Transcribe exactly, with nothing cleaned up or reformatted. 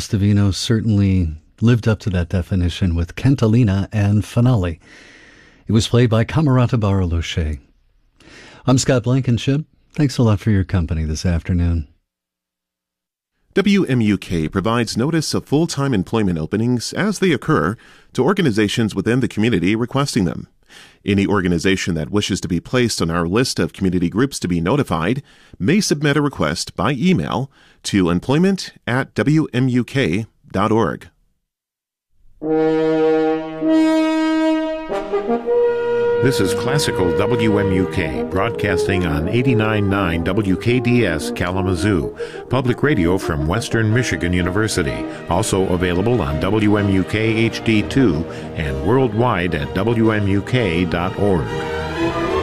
Stavino certainly lived up to that definition with Cantalina and Finale. It was played by Camerata Bartolocci. I'm Scott Blankenship. Thanks a lot for your company this afternoon. W M U K provides notice of full-time employment openings as they occur to organizations within the community requesting them. Any organization that wishes to be placed on our list of community groups to be notified may submit a request by email to employment at w m u k dot org. This is Classical W M U K, broadcasting on eighty-nine point nine W K D S Kalamazoo, public radio from Western Michigan University, also available on W M U K H D two and worldwide at w m u k dot org.